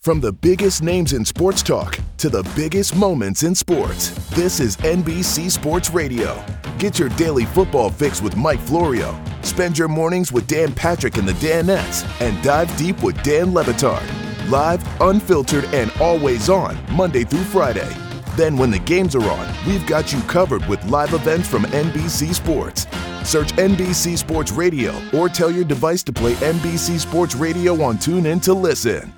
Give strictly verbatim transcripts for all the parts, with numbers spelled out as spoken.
From the biggest names in sports talk to the biggest moments in sports, this is N B C Sports Radio. Get your daily football fix with Mike Florio. Spend your mornings with Dan Patrick and the Danettes, and dive deep with Dan Le Batard. Live, unfiltered, and always on, Monday through Friday. Then when the games are on, we've got you covered with live events from N B C Sports. Search N B C Sports Radio or tell your device to play N B C Sports Radio on TuneIn to listen.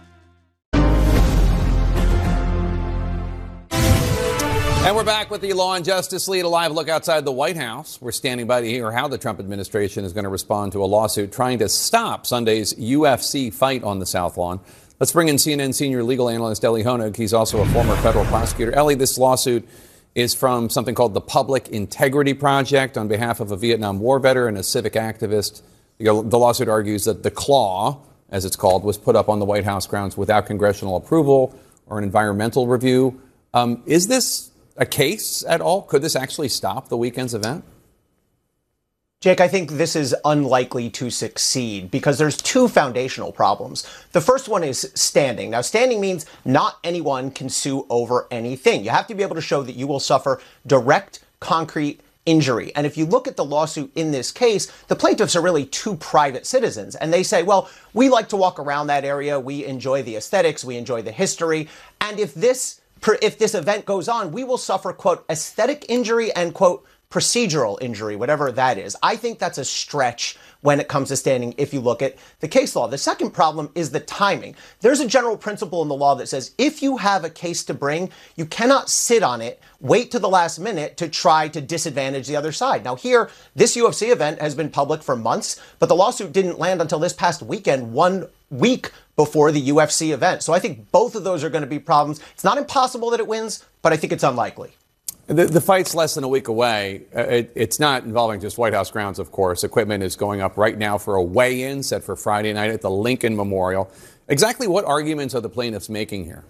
And we're back with the Law and Justice lead, a live look outside the White House. We're standing by to hear how the Trump administration is going to respond to a lawsuit trying to stop Sunday's U F C fight on the South Lawn. Let's bring in C N N senior legal analyst Elie Honig. He's also a former federal prosecutor. Elie, this lawsuit is from something called the Public Integrity Project on behalf of a Vietnam War veteran and a civic activist. The lawsuit argues that the claw, as it's called, was put up on the White House grounds without congressional approval or an environmental review. Um, is this a case at all? Could this actually stop the weekend's event? Jake, I think this is unlikely to succeed because there's two foundational problems. The first one is standing. Now, standing means not anyone can sue over anything. You have to be able to show that you will suffer direct, concrete injury. And if you look at the lawsuit in this case, the plaintiffs are really two private citizens. And they say, well, we like to walk around that area. We enjoy the aesthetics. We enjoy the history. And if this If this event goes on, we will suffer, quote, aesthetic injury and, quote, procedural injury, whatever that is. I think that's a stretch when it comes to standing if you look at the case law. The second problem is the timing. There's a general principle in the law that says if you have a case to bring, you cannot sit on it, wait to the last minute to try to disadvantage the other side. Now here, this U F C event has been public for months, but the lawsuit didn't land until this past weekend, one week before the U F C event. So I think both of those are going to be problems. It's not impossible that it wins, but I think it's unlikely. The, the fight's less than a week away. Uh, it, it's not involving just White House grounds, of course. Equipment is going up right now for a weigh-in set for Friday night at the Lincoln Memorial. Exactly what arguments are the plaintiffs making here?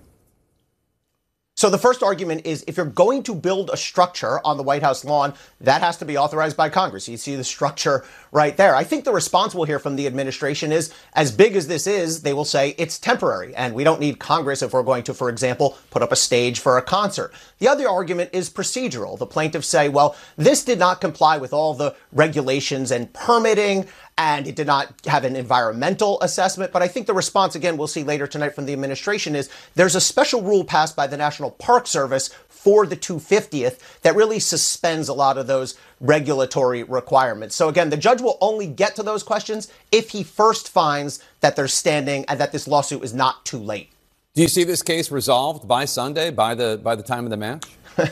So the first argument is if you're going to build a structure on the White House lawn, that has to be authorized by Congress. You see the structure right there. I think the response we'll hear from the administration is, as big as this is, they will say it's temporary and we don't need Congress if we're going to, for example, put up a stage for a concert. The other argument is procedural. The plaintiffs say, well, this did not comply with all the regulations and permitting, and it did not have an environmental assessment. But I think the response, again, we'll see later tonight from the administration is there's a special rule passed by the National Park Service for the two hundred fiftieth that really suspends a lot of those regulatory requirements. So again, the judge will only get to those questions if he first finds that they're standing and that this lawsuit is not too late. Do you see this case resolved by Sunday, by the by the time of the match?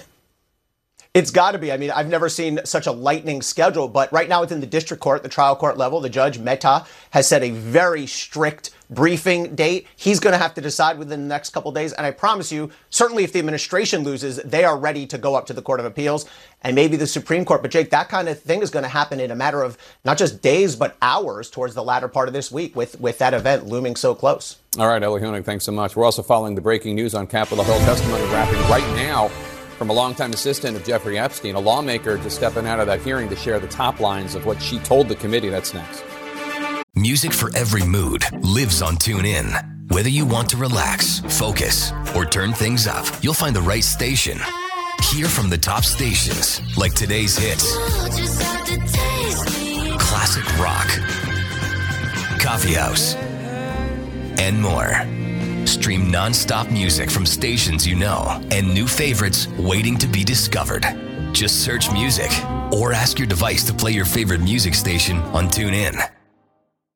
It's got to be. I mean, I've never seen such a lightning schedule, but right now it's in the district court, the trial court level. The judge, Mehta, has set a very strict briefing date. He's going to have to decide within the next couple of days. And I promise you, certainly if the administration loses, they are ready to go up to the Court of Appeals and maybe the Supreme Court. But Jake, that kind of thing is going to happen in a matter of not just days, but hours towards the latter part of this week with, with that event looming so close. All right, Elie Honig, thanks so much. We're also following the breaking news on Capitol Hill. Testimony wrapping right now from a longtime assistant of Jeffrey Epstein, a lawmaker just stepping out of that hearing to share the top lines of what she told the committee. That's next. Music for every mood lives on TuneIn. Whether you want to relax, focus, or turn things up, you'll find the right station. Hear from the top stations, like today's hits, classic rock, coffee house, and more. Stream non-stop music from stations you know and new favorites waiting to be discovered. Just search music or ask your device to play your favorite music station on TuneIn.